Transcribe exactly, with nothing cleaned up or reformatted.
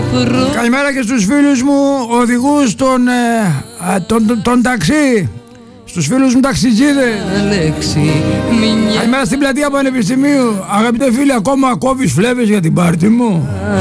Καλημέρα και στους φίλους μου οδηγούς των, ε, των, των, των ταξί. Στους φίλους μου ταξιτζίδες. Καλημέρα στην πλατεία Πανεπιστημίου. Αγαπητέ φίλε, ακόμα κόβεις φλέβες για την πάρτι μου?